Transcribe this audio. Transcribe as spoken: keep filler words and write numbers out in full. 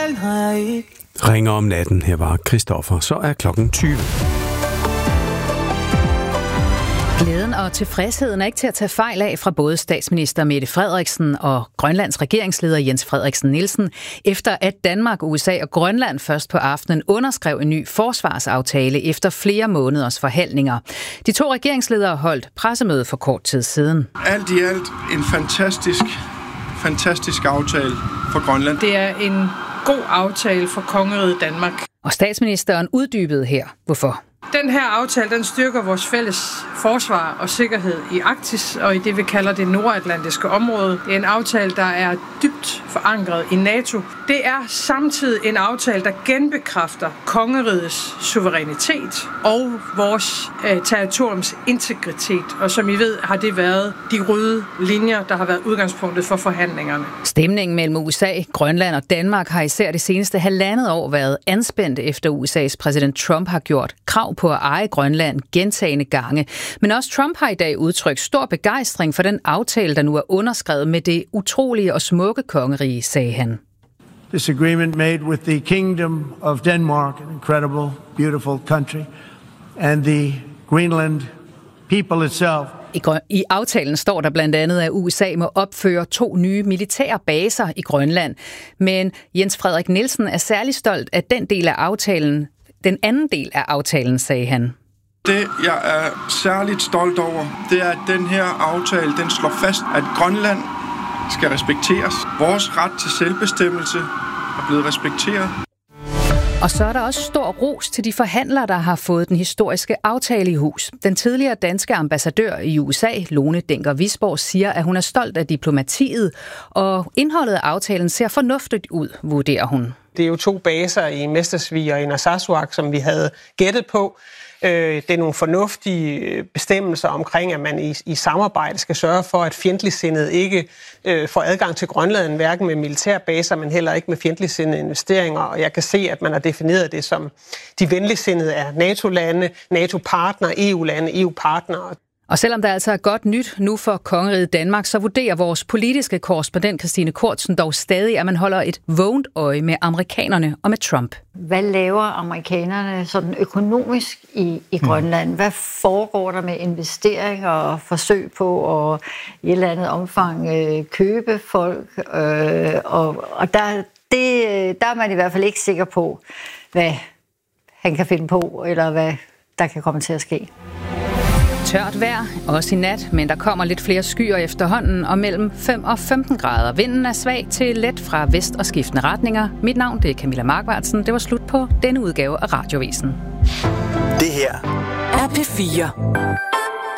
den har jeg ikke. Ringer om natten. Her var Christoffer. Så er klokken tyve. Glæden og tilfredsheden er ikke til at tage fejl af fra både statsminister Mette Frederiksen og Grønlands regeringsleder Jens Frederiksen Nielsen, efter at Danmark, U S A og Grønland først på aftenen underskrev en ny forsvarsaftale efter flere måneders forhandlinger. De to regeringsledere holdt pressemøde for kort tid siden. Alt i alt en fantastisk, fantastisk aftale for Grønland. Det er en god aftale for kongeriget Danmark. Og statsministeren uddybede her, hvorfor. Den her aftale, den styrker vores fælles forsvar og sikkerhed i Arktis og i det, vi kalder det nordatlantiske område. Det er en aftale, der er dybt forankret i NATO. Det er samtidig en aftale, der genbekræfter kongerigets suverænitet og vores eh, territoriums integritet. Og som I ved, har det været de røde linjer, der har været udgangspunktet for forhandlingerne. Stemningen mellem U S A, Grønland og Danmark har især det seneste halvandet år været anspændt, efter U S A's præsident Trump har gjort krav på at eje Grønland gentagne gange. Men også Trump har i dag udtrykt stor begejstring for den aftale, der nu er underskrevet med det utrolige og smukke kongerige, sagde han. This agreement made with the Kingdom of Denmark, an incredible, beautiful country, and the Greenland people itself. I, I aftalen står der blandt andet, at U S A må opføre to nye militære baser i Grønland. Men Jens Frederik Nielsen er særlig stolt af den del af aftalen, den anden del af aftalen, sagde han. Det, jeg er særligt stolt over, det er, at den her aftale, den slår fast, at Grønland skal respekteres. Vores ret til selvbestemmelse er blevet respekteret. Og så er der også stor ros til de forhandlere, der har fået den historiske aftale i hus. Den tidligere danske ambassadør i U S A, Lone Denker Wisborg, siger, at hun er stolt af diplomatiet, og indholdet af aftalen ser fornuftigt ud, vurderer hun. Det er jo to baser i Mestersvig og i Narsarsuaq, som vi havde gættet på. Det er nogle fornuftige bestemmelser omkring, at man i, i samarbejde skal sørge for, at fjendtligsindede ikke øh, får adgang til Grønland, hverken med militærbaser, men heller ikke med fjendtligsindede investeringer. Og jeg kan se, at man har defineret det som de venligsindede er NATO-lande, NATO-partnere, E U-lande, E U-partnere. Og selvom der altså er godt nyt nu for kongeriget Danmark, så vurderer vores politiske korrespondent Christine Kortsen dog stadig, at man holder et vågent øje med amerikanerne og med Trump. Hvad laver amerikanerne sådan økonomisk i, i Grønland? Hvad foregår der med investeringer og forsøg på at i et eller andet omfang øh, købe folk? Øh, og og der, det, der er man i hvert fald ikke sikker på, hvad han kan finde på, eller hvad der kan komme til at ske. Tørt vejr, også i nat, men der kommer lidt flere skyer efterhånden, og mellem fem og femten grader. Vinden er svag til let fra vest og skiftende retninger. Mit navn det er Camilla Markvartsen. Det var slut på denne udgave af Radiovisen. Det her er P fire.